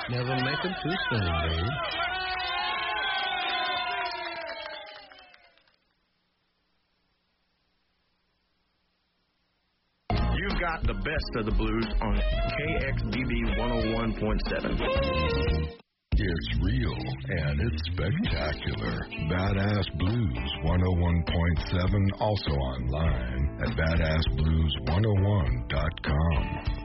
Never make it too soon, babe. You've got the best of the blues on KXBB 101.7. It's real and it's spectacular. Badass Blues 101.7, also online at badassblues101.com.